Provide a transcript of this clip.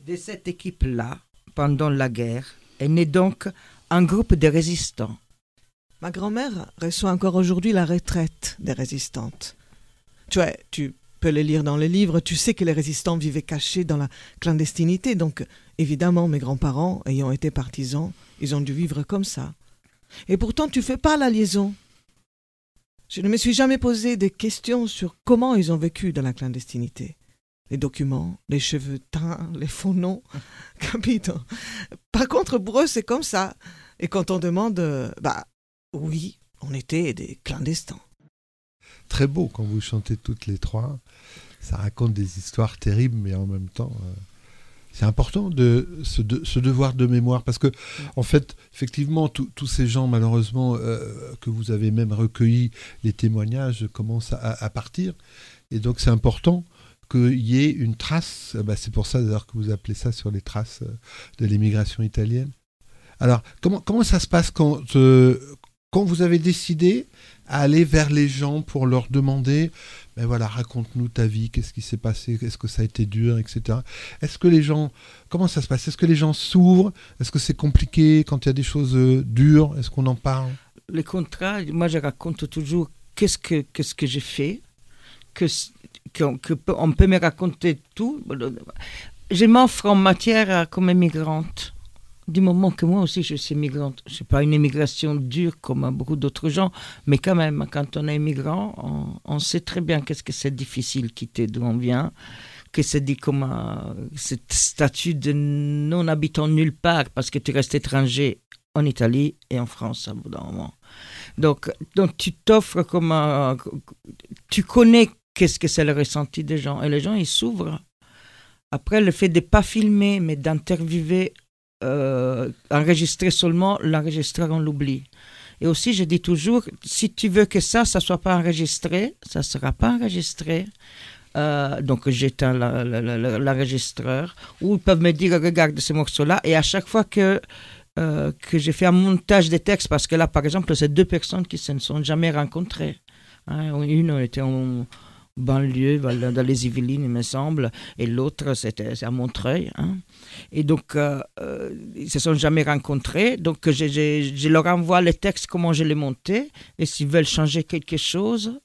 De cette équipe-là, pendant la guerre, est né donc un groupe de résistants. Ma grand-mère reçoit encore aujourd'hui la retraite des résistantes. Tu peux le lire dans les livres, tu sais que les résistants vivaient cachés dans la clandestinité, donc évidemment mes grands-parents, ayant été partisans, ils ont dû vivre comme ça. Et pourtant tu fais pas la liaison. Je ne me suis jamais posé des questions sur comment ils ont vécu dans la clandestinité. Les documents, les cheveux teints, les faux noms, capitaux. Par contre, pour eux, c'est comme ça. Et quand on demande, oui, on était des clandestins. Très beau quand vous chantez toutes les trois. Ça raconte des histoires terribles, mais en même temps, c'est important ce devoir de mémoire. Parce que, en fait, effectivement, tous ces gens, malheureusement, que vous avez même recueillis, les témoignages commencent à partir. Et donc, c'est important qu'il y ait une trace. C'est pour ça, d'ailleurs, que vous appelez ça sur les traces de l'émigration italienne. Alors, comment ça se passe quand vous avez décidé à aller vers les gens pour leur demander, raconte-nous ta vie, qu'est-ce qui s'est passé, est-ce que ça a été dur, etc. Est-ce que les gens, comment ça se passe? Est-ce que les gens s'ouvrent? Est-ce que c'est compliqué quand il y a des choses dures? Est-ce qu'on en parle? Les contrats, moi je raconte toujours qu'est-ce que j'ai fait, qu'on peut me raconter tout. Je m'offre en matière comme immigrante. Du moment que moi aussi je suis migrante, je n'ai pas une immigration dure comme beaucoup d'autres gens, mais quand même, quand on est immigrant, on sait très bien qu'est-ce que c'est difficile quitter d'où on vient, que c'est dit comme ce statut de non-habitant nulle part parce que tu restes étranger en Italie et en France à bout d'un moment. Donc tu t'offres comme tu connais qu'est-ce que c'est le ressenti des gens et les gens ils s'ouvrent. Après le fait de ne pas filmer mais d'interviewer, enregistrer seulement, l'enregistreur on l'oublie. Et aussi je dis toujours, si tu veux que ça soit pas enregistré, ça ne sera pas enregistré. Donc j'éteins l'enregistreur, ou ils peuvent me dire regarde ce morceau-là, et à chaque fois que j'ai fait un montage des textes, parce que là par exemple c'est deux personnes qui se sont jamais rencontrées, une était en banlieue, dans les Yvelines, il me semble, et l'autre, c'est à Montreuil. Et donc, ils ne se sont jamais rencontrés. Donc, je leur envoie les textes, comment je les montais. Et s'ils veulent changer quelque chose,